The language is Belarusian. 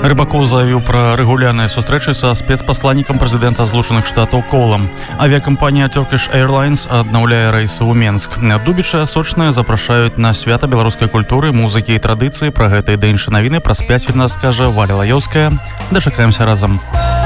Рыбакоў заявіў пра рэгулярныя сустрэчы са спецпасланнікам прэзідэнта Злучаных Штатаў Коулам. Авіякампанія Turkish Airlines аднаўляе рэйсы ў Менск. Дубіча сочныя запрашаюць на свята беларускай культуры, музыкі і традыцыі. Пра гэта і да іншыя навіны праз 5 хвілін скажа Валя Лаёўская. Дачакаемся разам.